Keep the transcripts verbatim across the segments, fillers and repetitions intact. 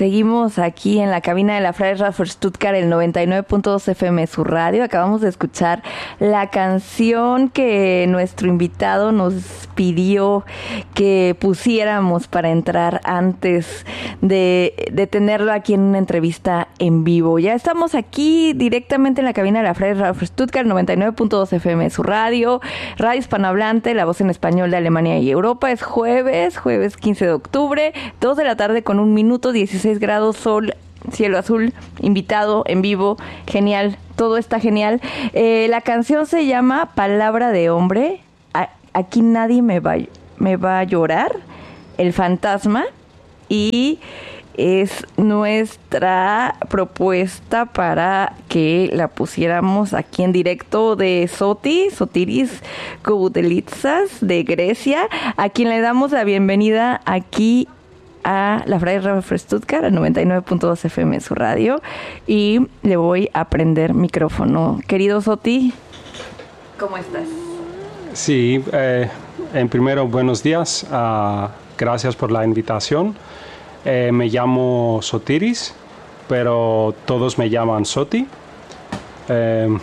Seguimos aquí en la cabina de la Freirad für Stuttgart, el noventa y nueve punto dos F M, su radio. Acabamos de escuchar la canción que nuestro invitado nos pidió que pusiéramos para entrar antes de, de tenerlo aquí en una entrevista en vivo. Ya estamos aquí directamente en la cabina de la Freirad für Stuttgart, noventa y nueve punto dos F M, su radio, radio hispanohablante, la voz en español de Alemania y Europa. Es jueves, jueves quince de octubre, dos de la tarde con un minuto, dieciséis grados, sol, cielo azul, invitado en vivo, genial, todo está genial. Eh, la canción se llama Palabra de Hombre, a, aquí nadie me va, me va a llorar, El Fantasma, y es nuestra propuesta para que la pusiéramos aquí en directo de Soti, Sotiris Koudelitsas de Grecia, a quien le damos la bienvenida aquí a la Freirad für Stuttgart, a noventa y nueve punto dos F M, su radio, y le voy a prender micrófono. Querido Soti, ¿cómo estás? Sí, eh, en primero, buenos días, uh, gracias por la invitación. Eh, me llamo Sotiris, pero todos me llaman Soti. Eh,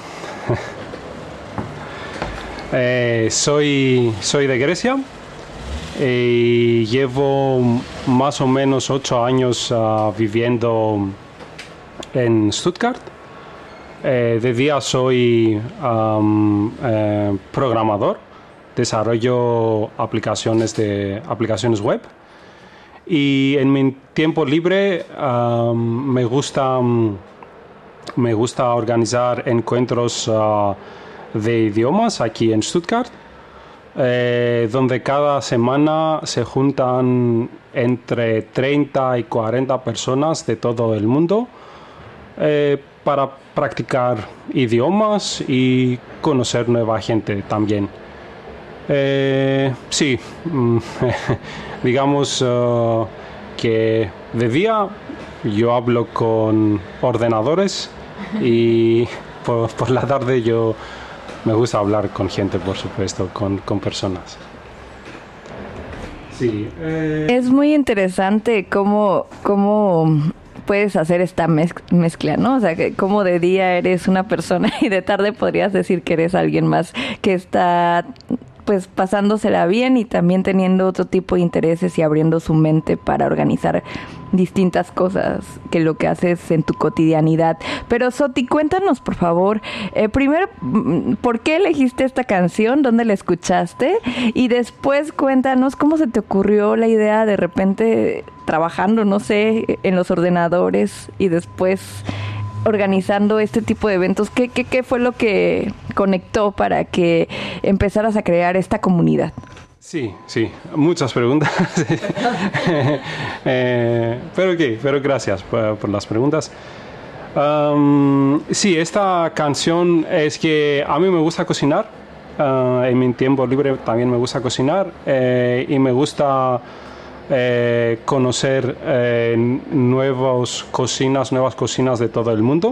eh, soy, soy de Grecia y llevo más o menos ocho años uh, viviendo en Stuttgart. Eh, de día soy um, eh, programador, desarrollo aplicaciones, de, aplicaciones web. Y en mi tiempo libre um, me gusta um, me gusta organizar encuentros uh, de idiomas aquí en Stuttgart, eh, donde cada semana se juntan entre treinta y cuarenta personas de todo el mundo eh, para practicar idiomas y conocer nueva gente también. Eh, sí, digamos uh, que de día yo hablo con ordenadores y por, por la tarde yo me gusta hablar con gente, por supuesto, con, con personas. Sí, eh... Es muy interesante cómo, cómo puedes hacer esta mez- mezcla, ¿no? O sea, que como de día eres una persona y de tarde podrías decir que eres alguien más que está pues pasándosela bien y también teniendo otro tipo de intereses y abriendo su mente para organizar distintas cosas que lo que haces en tu cotidianidad. Pero Soti, cuéntanos por favor, eh, primero, ¿por qué elegiste esta canción? ¿Dónde la escuchaste? Y después cuéntanos cómo se te ocurrió la idea de repente trabajando, no sé, en los ordenadores y después organizando este tipo de eventos. ¿Qué, qué, qué fue lo que conectó para que empezaras a crear esta comunidad? Sí, sí, muchas preguntas. eh, pero qué, pero gracias por, por las preguntas. Um, sí, esta canción es que a mí me gusta cocinar. Uh, en mi tiempo libre también me gusta cocinar eh, y me gusta Eh, conocer eh, nuevas cocinas, nuevas cocinas de todo el mundo.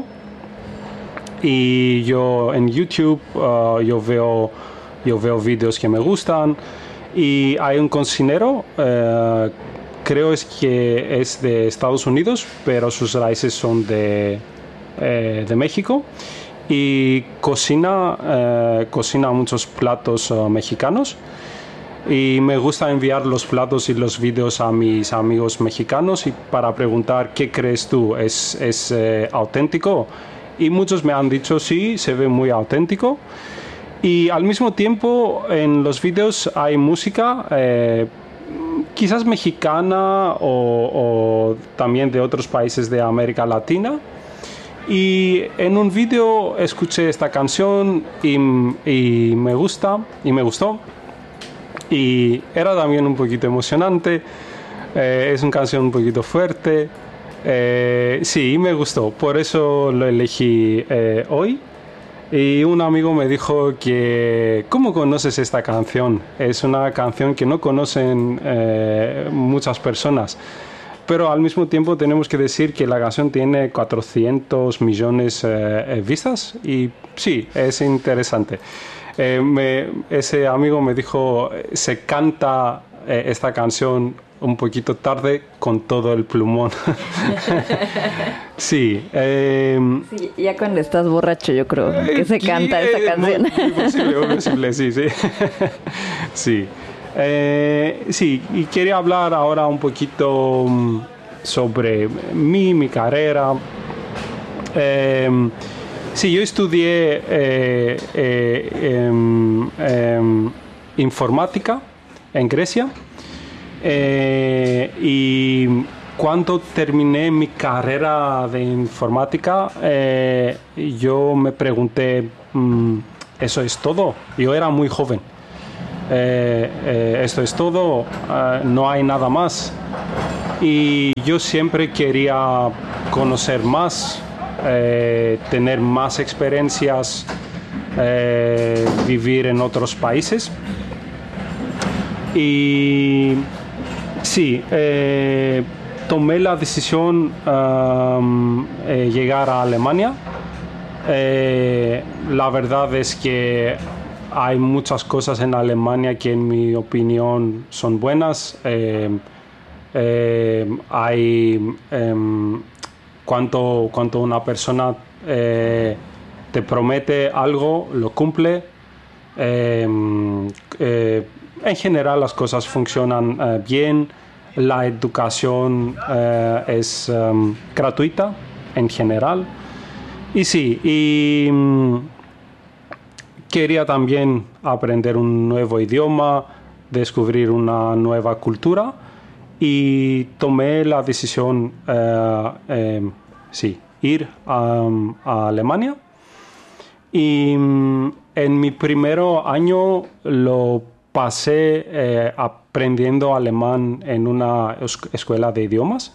Y yo en YouTube uh, yo veo yo veo vídeos que me gustan y hay un cocinero, eh, creo es que es de Estados Unidos, pero sus raíces son de eh, de México y cocina eh, cocina muchos platos uh, mexicanos. Y me gusta enviar los platos y los vídeos a mis amigos mexicanos y para preguntar ¿qué crees tú? ¿Es, es eh, auténtico? Y muchos me han dicho sí, se ve muy auténtico. Y al mismo tiempo en los vídeos hay música, eh, quizás mexicana o, o también de otros países de América Latina. Y en un vídeo escuché esta canción y, y me gusta, y me gustó. Y era también un poquito emocionante, eh, es una canción un poquito fuerte, eh, sí, me gustó, por eso lo elegí eh, hoy. Y un amigo me dijo que, ¿cómo conoces esta canción? Es una canción que no conocen eh, muchas personas, pero al mismo tiempo tenemos que decir que la canción tiene cuatrocientos millones de eh, vistas y sí, es interesante. Eh, me, ese amigo me dijo, se canta eh, esta canción un poquito tarde con todo el plumón. sí, eh, sí. Ya cuando estás borracho, yo creo que se canta eh, esta canción. Muy, muy posible, muy posible, sí, sí. sí. Eh, sí, y quería hablar ahora un poquito sobre mí, mi carrera. Eh, sí, yo estudié eh, eh, eh, eh, informática en Grecia. Eh, y cuando terminé mi carrera de informática, eh, yo me pregunté, ¿eso es todo? Yo era muy joven. Eh, eh, ¿Esto es todo? Eh, ¿No hay nada más? Y yo siempre quería conocer más, eh, tener más experiencias, eh, vivir en otros países. Y sí, eh, tomé la decisión de um, eh, llegar a Alemania. Eh, la verdad es que hay muchas cosas en Alemania que en mi opinión son buenas. Eh, eh, hay eh, cuando, cuando una persona eh, te promete algo, lo cumple. Eh, eh, en general las cosas funcionan eh, bien. La educación eh, es um, gratuita en general. Y sí, y um, quería también aprender un nuevo idioma, descubrir una nueva cultura y tomé la decisión, eh, eh, sí, ir a, a Alemania. Y um, en mi primer año lo pasé eh, aprendiendo alemán en una escuela de idiomas.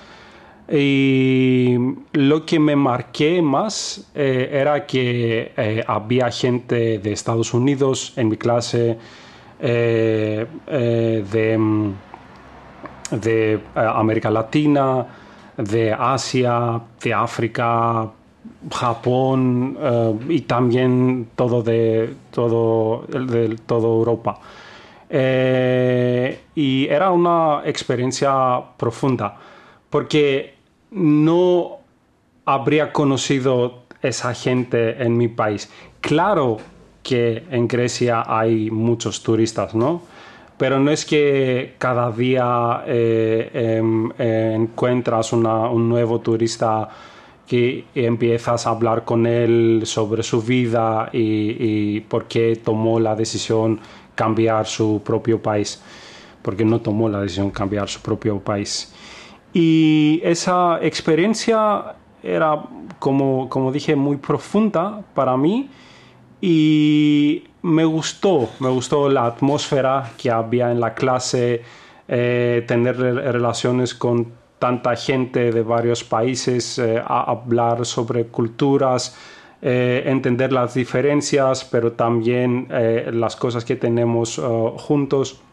Y lo que me marqué más eh, era que eh, había gente de Estados Unidos en mi clase, eh, eh, de, de eh, América Latina, de Asia, de África, Japón uh, y también todo de todo de toda Europa. Eh, y era una experiencia profunda porque no habría conocido esa gente en mi país. Claro que en Grecia hay muchos turistas, ¿no? Pero no es que cada día eh, eh, eh, encuentras una, un nuevo turista que empiezas a hablar con él sobre su vida y, y por qué tomó la decisión cambiar su propio país, porque no tomó la decisión cambiar su propio país. Y esa experiencia era, como, como dije, muy profunda para mí y me gustó, me gustó la atmósfera que había en la clase, eh, tener relaciones con tanta gente de varios países, eh, a hablar sobre culturas, eh, entender las diferencias, pero también eh, las cosas que tenemos uh, juntos.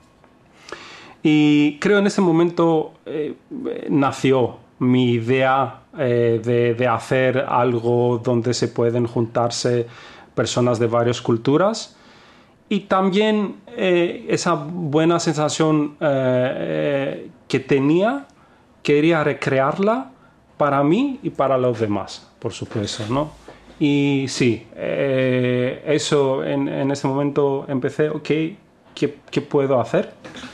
Y creo en ese momento eh, nació mi idea eh, de, de hacer algo donde se pueden juntarse personas de varias culturas. Y también eh, esa buena sensación eh, eh, que tenía, quería recrearla para mí y para los demás, por supuesto, ¿no? Y sí, eh, eso en, en ese momento empecé, ok, ¿qué, qué puedo hacer?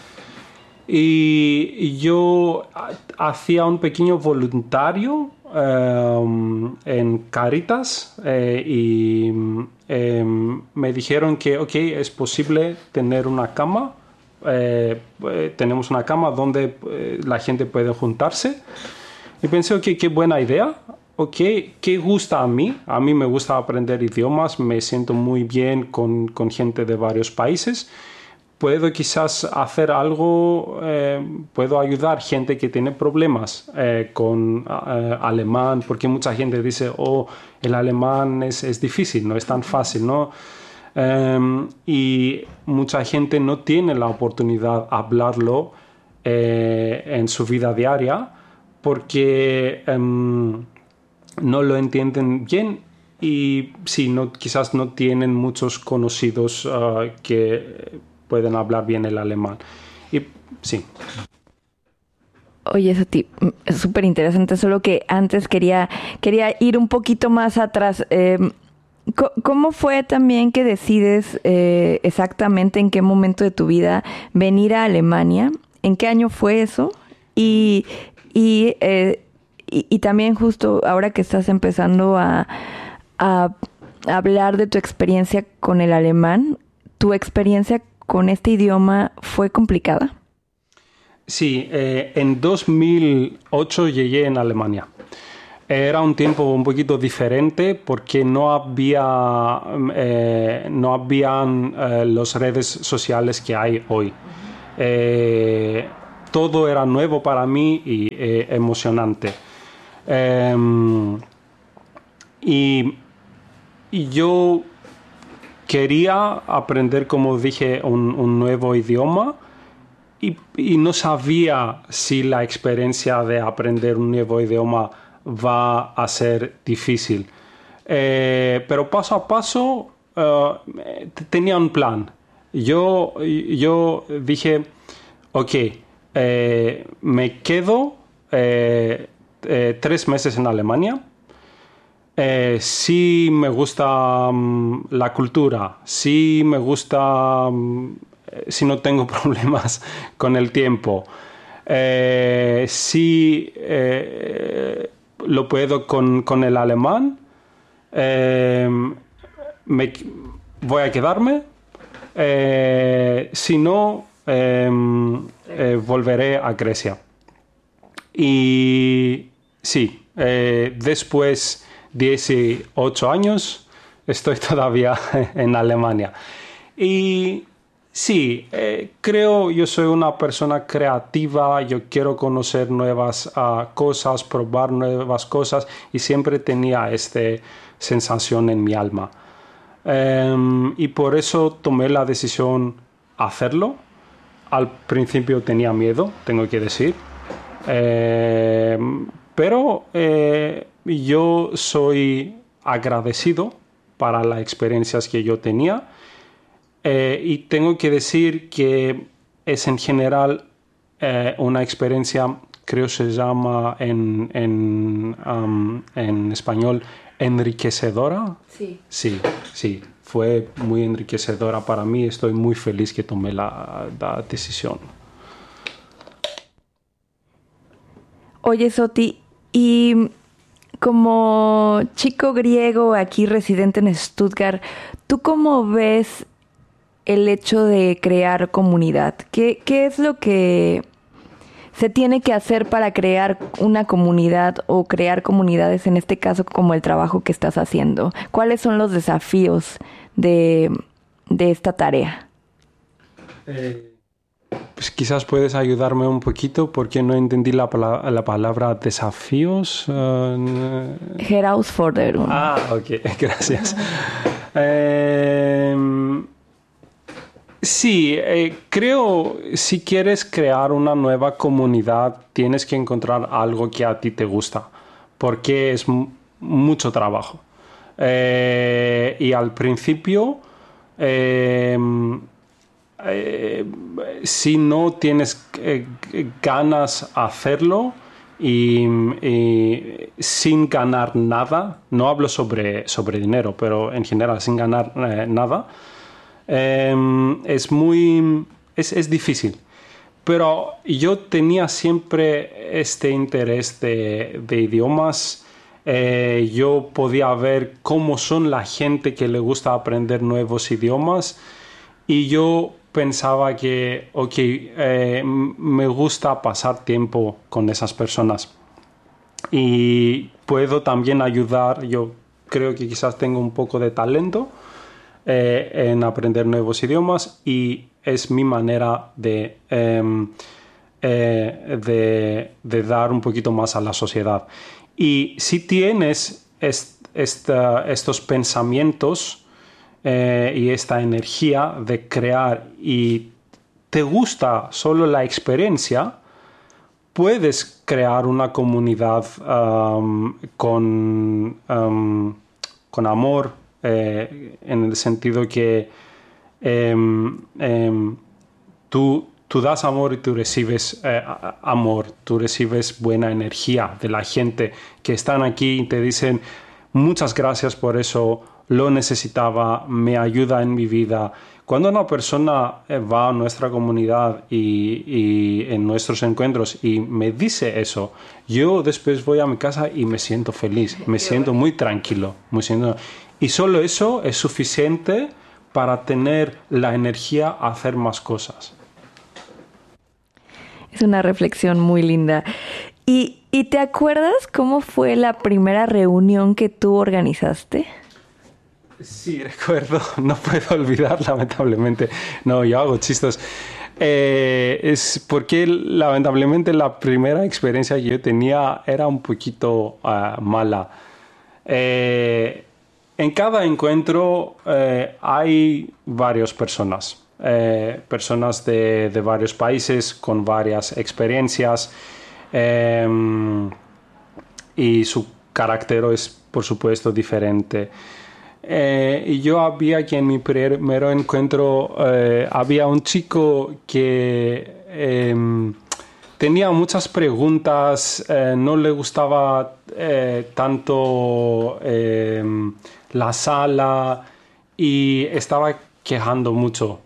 Y yo hacía un pequeño voluntario um, en Cáritas eh, y eh, me dijeron que, ok, es posible tener una cama. Eh, tenemos una cama donde eh, la gente puede juntarse. Y pensé, ok, qué buena idea. Ok, ¿qué gusta a mí? A mí me gusta aprender idiomas, me siento muy bien con, con gente de varios países. Puedo quizás hacer algo, eh, puedo ayudar gente que tiene problemas eh, con eh, alemán, porque mucha gente dice, oh, el alemán es, es difícil, no es tan fácil, ¿no? Um, y mucha gente no tiene la oportunidad de hablarlo eh, en su vida diaria porque um, no lo entienden bien y sí, no, quizás no tienen muchos conocidos uh, que pueden hablar bien el alemán. Y sí. Oye, eso es súper interesante, solo que antes quería, quería ir un poquito más atrás. Eh, ¿Cómo fue también que decides eh, exactamente en qué momento de tu vida venir a Alemania? ¿En qué año fue eso? Y, y, eh, y, y también justo ahora que estás empezando a, a hablar de tu experiencia con el alemán, ¿tu experiencia con este idioma fue complicada? Sí, eh, en dos mil ocho llegué en Alemania. Era un tiempo un poquito diferente porque no había eh, no habían eh, las redes sociales que hay hoy. Eh, todo era nuevo para mí y eh, emocionante. Eh, y, y yo quería aprender, como dije, un, un nuevo idioma. Y, y no sabía si la experiencia de aprender un nuevo idioma va a ser difícil. Eh, pero paso a paso uh, tenía un plan. Yo, yo dije, ok, eh, me quedo eh, eh, tres meses en Alemania. Eh, sí me gusta um, la cultura, sí me gusta... Um, si no tengo problemas con el tiempo. Eh, si eh, lo puedo con, con el alemán, eh, me, voy a quedarme. Eh, si no, eh, eh, volveré a Grecia. Y sí, eh, después de dieciocho años, estoy todavía en Alemania. Y sí, eh, creo yo soy una persona creativa, yo quiero conocer nuevas uh, cosas, probar nuevas cosas y siempre tenía esta sensación en mi alma. Um, y por eso tomé la decisión hacerlo. Al principio tenía miedo, tengo que decir. Eh, pero eh, yo soy agradecido para las experiencias que yo tenía. Eh, y tengo que decir que es en general eh, una experiencia, creo se llama en, en, um, en español, enriquecedora. Sí. Sí, sí, fue muy enriquecedora para mí. Estoy muy feliz que tomé la, la decisión. Oye, Soti, y como chico griego aquí residente en Stuttgart, ¿tú cómo ves el hecho de crear comunidad? ¿Qué, qué es lo que se tiene que hacer para crear una comunidad o crear comunidades, en este caso como el trabajo que estás haciendo? ¿Cuáles son los desafíos de, de esta tarea? Eh, pues quizás puedes ayudarme un poquito porque no entendí la, pala- la palabra desafíos. Uh, Herausforderung. Ah, ok, gracias. eh, Sí, eh, creo si quieres crear una nueva comunidad tienes que encontrar algo que a ti te gusta, porque es m- mucho trabajo. Eh, y al principio, eh, eh, si no tienes eh, ganas hacerlo y, y sin ganar nada, no hablo sobre, sobre dinero, pero en general sin ganar eh, nada, eh, es muy es, es difícil, pero yo tenía siempre este interés de, de idiomas. Eh, yo podía ver cómo son la gente que le gusta aprender nuevos idiomas y yo pensaba que ok, eh, me gusta pasar tiempo con esas personas y puedo también ayudar. Yo creo que quizás tengo un poco de talento eh, en aprender nuevos idiomas y es mi manera de, eh, eh, de, de dar un poquito más a la sociedad. Y si tienes est, esta, estos pensamientos eh, y esta energía de crear y te gusta solo la experiencia, puedes crear una comunidad um, con, um, con amor, eh, en el sentido que eh, eh, tú, tú das amor y tú recibes eh, amor, tú recibes buena energía de la gente que están aquí y te dicen muchas gracias por eso, lo necesitaba, me ayuda en mi vida. Cuando una persona va a nuestra comunidad y, y en nuestros encuentros y me dice eso, yo después voy a mi casa y me siento feliz, me siento muy tranquilo, me siento... y solo eso es suficiente para tener la energía a hacer más cosas. Es una reflexión muy linda. ¿Y, y te acuerdas cómo fue la primera reunión que tú organizaste? Sí, recuerdo, no puedo olvidar, lamentablemente. No, yo hago chistes. Eh, es porque, lamentablemente, la primera experiencia que yo tenía era un poquito uh, mala. Eh, en cada encuentro eh, hay varias personas. Eh, personas de, de varios países con varias experiencias. Eh, y su carácter es, por supuesto, diferente. Eh, y yo había que en mi primer encuentro eh, había un chico que eh, tenía muchas preguntas, eh, no le gustaba eh, tanto eh, la sala y estaba quejando mucho.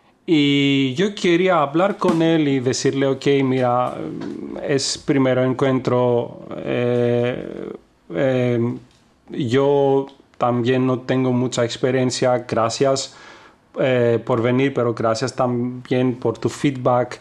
Y yo quería hablar con él y decirle, ok, mira, es primer encuentro, eh, eh, yo también no tengo mucha experiencia, gracias eh, por venir, pero gracias también por tu feedback.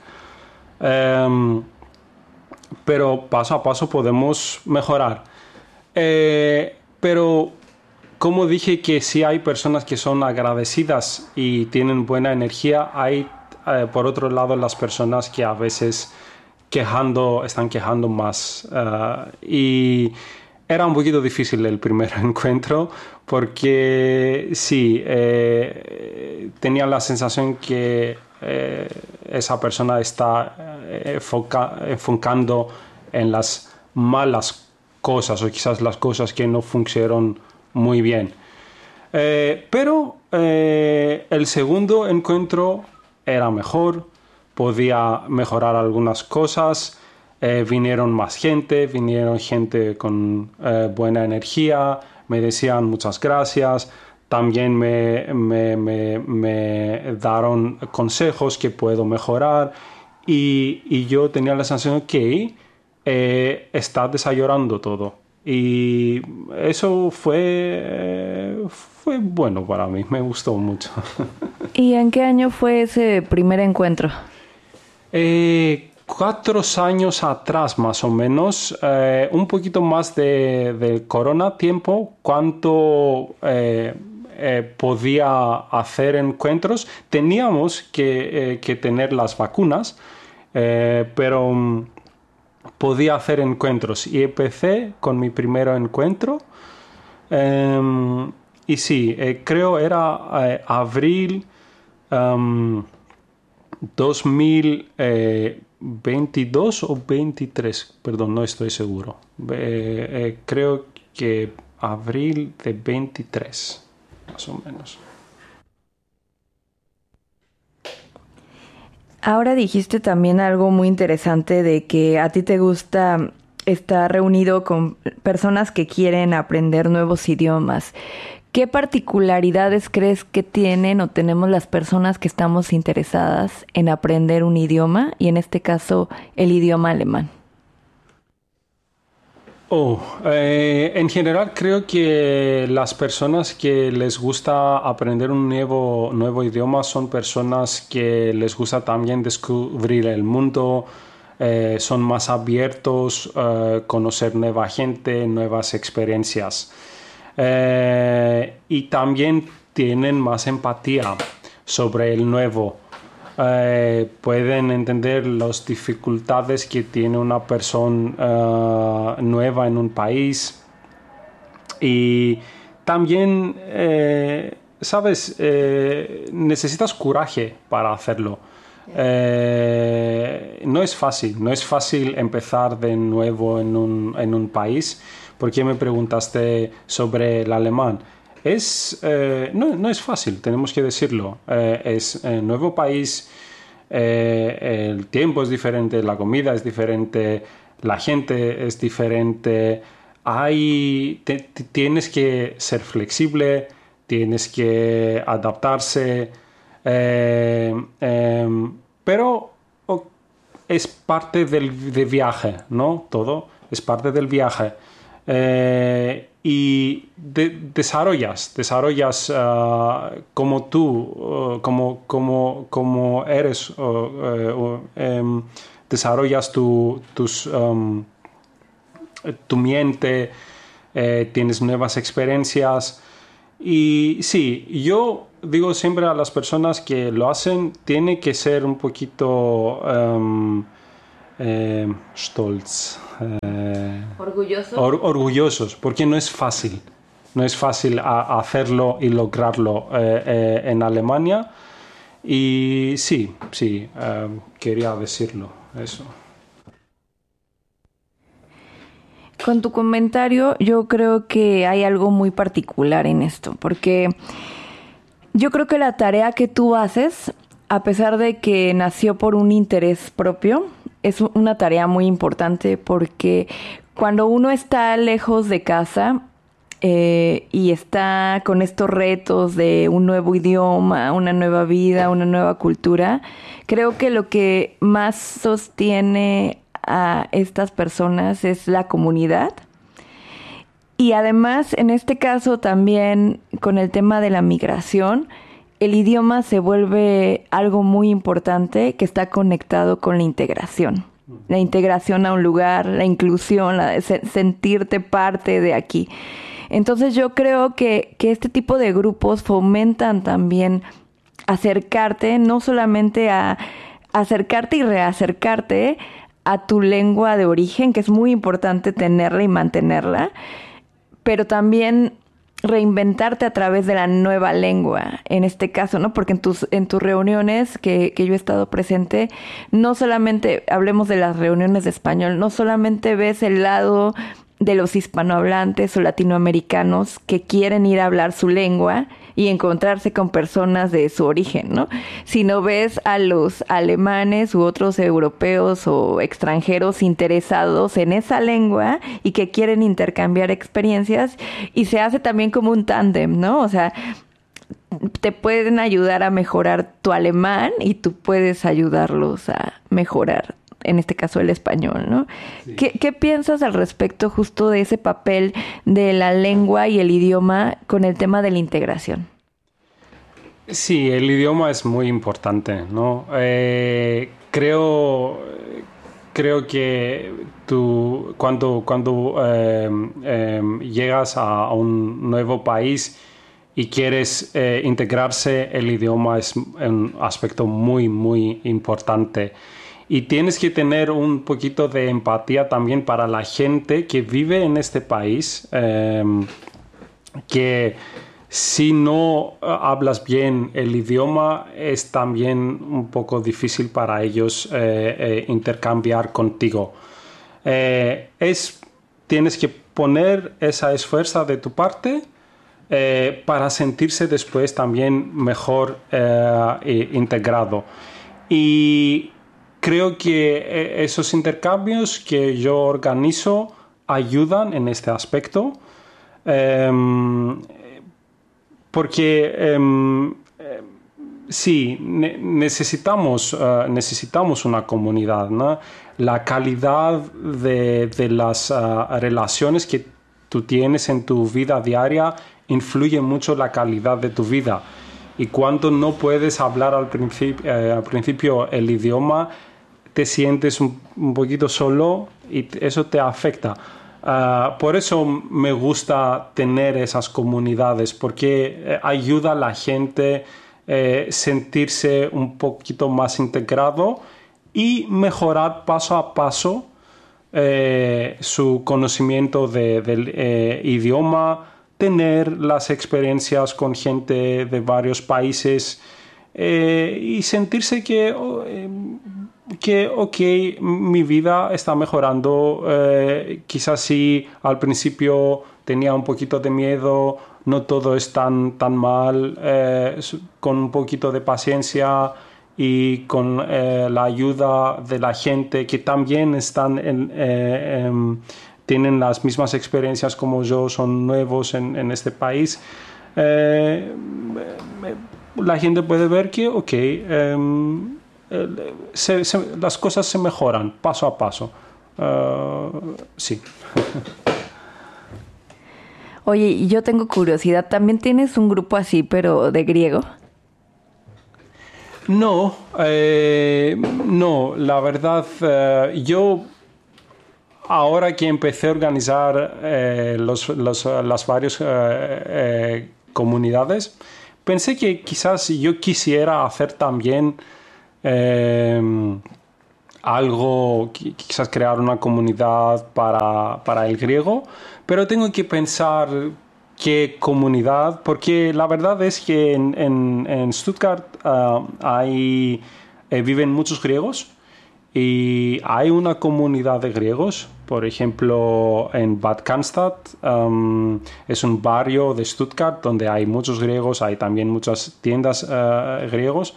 Um, pero paso a paso podemos mejorar. Eh, pero como dije que sí hay personas que son agradecidas y tienen buena energía, hay eh, por otro lado las personas que a veces quejando, están quejando más. Uh, y era un poquito difícil el primer encuentro porque sí, eh, tenía la sensación que eh, esa persona está eh, enfoca, enfocando en las malas cosas o quizás las cosas que no funcionaron muy bien. Eh, pero eh, el segundo encuentro era mejor, podía mejorar algunas cosas. Eh, vinieron más gente, vinieron gente con eh, buena energía, me decían muchas gracias, también me, me, me, me dieron consejos que puedo mejorar y, y yo tenía la sensación que eh, está desarrollando todo y eso fue, eh, fue bueno para mí, me gustó mucho. ¿Y en qué año fue ese primer encuentro? Eh, Cuatro años atrás, más o menos, eh, un poquito más de, de corona tiempo, cuánto eh, eh, podía hacer encuentros. Teníamos que, eh, que tener las vacunas, eh, pero um, podía hacer encuentros. Y empecé con mi primer encuentro. Eh, y sí, eh, creo era eh, abril um, dos mil veintidós o veintitrés, perdón, no estoy seguro. Eh, eh, creo que abril de veintitrés, más o menos. Ahora dijiste también algo muy interesante de que a ti te gusta estar reunido con personas que quieren aprender nuevos idiomas. ¿Qué particularidades crees que tienen o tenemos las personas que estamos interesadas en aprender un idioma y en este caso el idioma alemán? Oh, eh, en general creo que las personas que les gusta aprender un nuevo, nuevo idioma son personas que les gusta también descubrir el mundo, eh, son más abiertos, eh, conocer nueva gente, nuevas experiencias. Eh, y también tienen más empatía sobre el nuevo. Eh, pueden entender las dificultades que tiene una persona uh, nueva en un país. Y también, eh, sabes, eh, necesitas coraje para hacerlo. Eh, no es fácil, no es fácil empezar de nuevo en un, en un país. ¿Por qué me preguntaste sobre el alemán? Es, eh, no, no es fácil, tenemos que decirlo. Eh, es un nuevo país, eh, el tiempo es diferente, la comida es diferente, la gente es diferente. Hay, te, te, tienes que ser flexible, tienes que adaptarse, eh, eh, pero es parte del de viaje, ¿no? Todo es parte del viaje. Eh, y de, desarrollas, desarrollas uh, como tú, uh, como, como, como eres, uh, uh, um, desarrollas tu, tus, um, tu mente, eh, tienes nuevas experiencias. Y sí, yo digo siempre a las personas que lo hacen, tiene que ser un poquito um, eh, stolz. Eh, orgullosos. Or, orgullosos, porque no es fácil. No es fácil a, hacerlo y lograrlo eh, eh, en Alemania. Y sí, sí, eh, quería decirlo, eso. Con tu comentario, yo creo que hay algo muy particular en esto, porque yo creo que la tarea que tú haces, a pesar de que nació por un interés propio, es una tarea muy importante porque cuando uno está lejos de casa eh, y está con estos retos de un nuevo idioma, una nueva vida, una nueva cultura, creo que lo que más sostiene a estas personas es la comunidad. Y además, en este caso también con el tema de la migración, el idioma se vuelve algo muy importante que está conectado con la integración. La integración a un lugar, la inclusión, la de se- sentirte parte de aquí. Entonces yo creo que, que este tipo de grupos fomentan también acercarte, no solamente a acercarte y reacercarte a tu lengua de origen, que es muy importante tenerla y mantenerla, pero también reinventarte a través de la nueva lengua, en este caso, ¿no? Porque en tus, en tus reuniones que, que yo he estado presente, no solamente, hablemos de las reuniones de español, no solamente ves el lado de los hispanohablantes o latinoamericanos que quieren ir a hablar su lengua y encontrarse con personas de su origen, ¿no? Sino ves a los alemanes u otros europeos o extranjeros interesados en esa lengua y que quieren intercambiar experiencias y se hace también como un tándem, ¿no? O sea, te pueden ayudar a mejorar tu alemán y tú puedes ayudarlos a mejorar, en este caso, el español, ¿no? Sí. ¿Qué, ¿Qué piensas al respecto justo de ese papel de la lengua y el idioma con el tema de la integración? Sí, el idioma es muy importante, ¿no? Eh, creo, creo que tú, cuando, cuando eh, eh, llegas a, a un nuevo país y quieres eh, integrarse, el idioma es un aspecto muy, muy importante. Y tienes que tener un poquito de empatía también para la gente que vive en este país, eh, que si no hablas bien el idioma es también un poco difícil para ellos eh, eh, intercambiar contigo. Eh, es, tienes que poner esa esfuerzo de tu parte eh, para sentirse después también mejor eh, integrado. Y creo que esos intercambios que yo organizo ayudan en este aspecto, eh, porque eh, sí, ne necesitamos, uh, necesitamos una comunidad, ¿no? La calidad de, de las uh, relaciones que tú tienes en tu vida diaria influye mucho la calidad de tu vida. Y cuando no puedes hablar al, princip eh, al principio el idioma, te sientes un, un poquito solo y eso te afecta. Uh, por eso me gusta tener esas comunidades, porque eh, ayuda a la gente eh, sentirse un poquito más integrado y mejorar paso a paso eh, su conocimiento de, del eh, idioma, tener las experiencias con gente de varios países eh, y sentirse que, oh, eh, que, ok, mi vida está mejorando. Eh, quizás sí, al principio tenía un poquito de miedo, no todo es tan, tan mal, eh, con un poquito de paciencia y con eh, la ayuda de la gente que también están en, eh, eh, tienen las mismas experiencias como yo, son nuevos en, en este país, eh, la gente puede ver que, ok, eh, se, se, las cosas se mejoran paso a paso. Uh, sí. Oye, y yo tengo curiosidad, ¿también tienes un grupo así, pero de griego? No, eh, no, la verdad, eh, yo ahora que empecé a organizar eh, los, los, las varias eh, eh, comunidades, pensé que quizás yo quisiera hacer también eh, algo, quizás crear una comunidad para, para el griego, pero tengo que pensar qué comunidad, porque la verdad es que en, en, en Stuttgart uh, hay, eh, viven muchos griegos y hay una comunidad de griegos. Por ejemplo, en Bad Cannstatt um, es un barrio de Stuttgart donde hay muchos griegos, hay también muchas tiendas uh, griegos.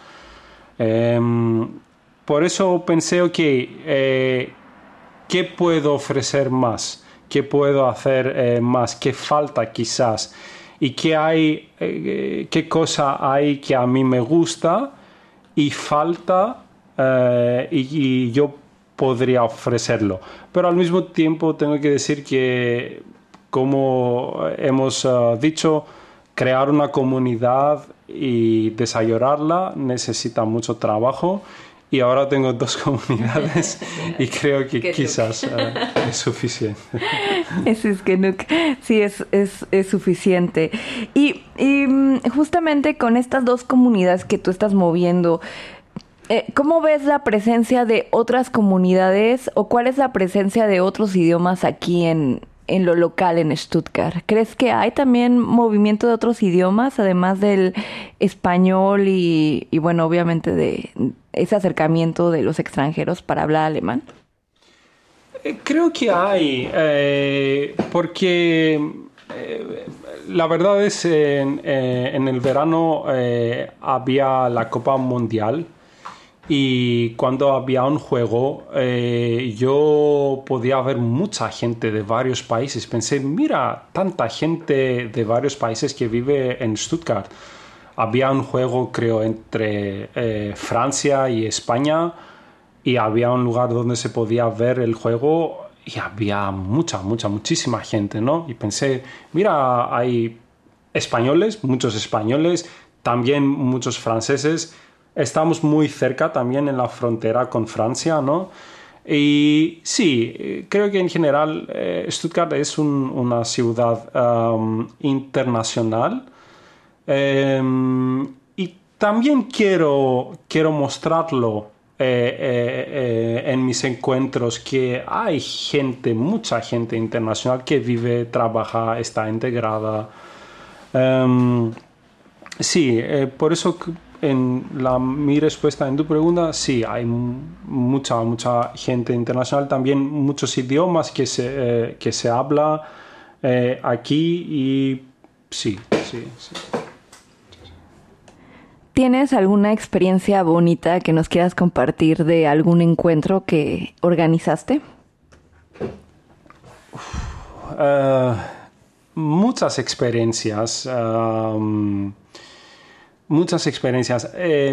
Um, por eso pensé, ok, eh, ¿qué puedo ofrecer más? ¿Qué puedo hacer eh, más? ¿Qué falta quizás? ¿Y qué hay, eh, qué cosa hay que a mí me gusta y falta eh, y, y yo podría ofrecerlo? Pero al mismo tiempo tengo que decir que, como hemos uh, dicho, crear una comunidad y desarrollarla necesita mucho trabajo. Y ahora tengo dos comunidades y creo que quizás uh, es suficiente. Eso es que no, sí, es, es, es suficiente. Y, y justamente con estas dos comunidades que tú estás moviendo, eh, ¿cómo ves la presencia de otras comunidades o cuál es la presencia de otros idiomas aquí en, en lo local en Stuttgart? ¿Crees que hay también movimiento de otros idiomas, además del español y, y bueno, obviamente de ese acercamiento de los extranjeros para hablar alemán? Creo que hay, eh, porque eh, la verdad es en, eh, en el verano eh, había la Copa Mundial y cuando había un juego eh, yo podía ver mucha gente de varios países. Pensé, mira, tanta gente de varios países que vive en Stuttgart. Había un juego, creo, entre eh, Francia y España y había un lugar donde se podía ver el juego y había mucha, mucha, muchísima gente, ¿no? Y pensé, mira, hay españoles, muchos españoles, también muchos franceses. Estamos muy cerca también en la frontera con Francia, ¿no? Y sí, creo que en general eh, Stuttgart es un, una ciudad um, internacional. Um, y también quiero, quiero mostrarlo eh, eh, eh, en mis encuentros, que hay gente, mucha gente internacional que vive, trabaja, está integrada. Um, sí, eh, por eso en la, mi respuesta en tu pregunta, sí, hay mucha, mucha gente internacional, también muchos idiomas que se, eh, que se habla eh, aquí y sí, sí, sí. ¿Tienes alguna experiencia bonita que nos quieras compartir de algún encuentro que organizaste? Uh, muchas experiencias. Um, muchas experiencias. Eh,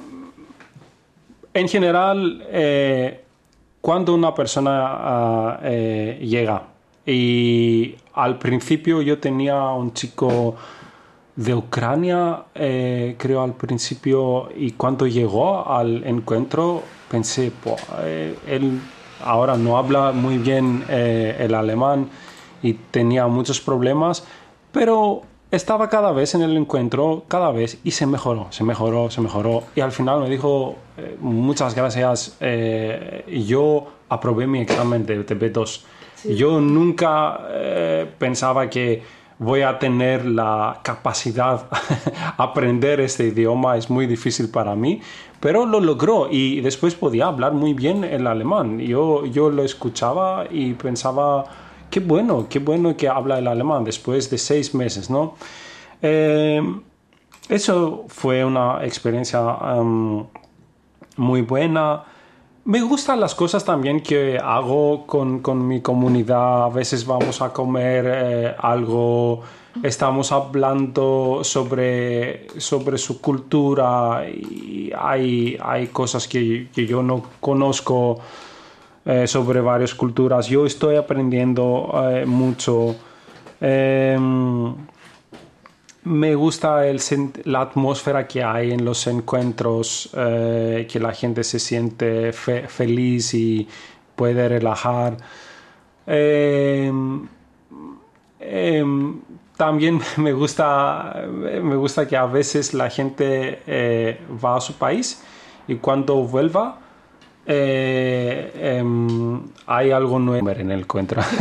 en general, eh, cuando una persona uh, eh, llega y al principio yo tenía un chico de Ucrania, eh, creo al principio, y cuando llegó al encuentro pensé, eh, él ahora no habla muy bien eh, el alemán y tenía muchos problemas, pero estaba cada vez en el encuentro, cada vez, y se mejoró, se mejoró, se mejoró, y al final me dijo, eh, muchas gracias, eh, yo aprobé mi examen de, de B dos. Sí. Yo nunca eh, pensaba que voy a tener la capacidad de aprender este idioma, es muy difícil para mí, pero lo logró y después podía hablar muy bien el alemán. Yo, yo lo escuchaba y pensaba, qué bueno, qué bueno que habla el alemán después de seis meses, ¿no? Eh, eso fue una experiencia um, muy buena. Me gustan las cosas también que hago con, con mi comunidad. A veces vamos a comer eh, algo, estamos hablando sobre, sobre su cultura y hay, hay cosas que, que yo no conozco eh, sobre varias culturas. Yo estoy aprendiendo eh, mucho. Eh, Me gusta el, la atmósfera que hay en los encuentros, eh, que la gente se siente fe, feliz y puede relajar. Eh, eh, También me gusta, me gusta que a veces la gente eh, va a su país y cuando vuelva eh, eh, hay algo nuevo en el encuentro.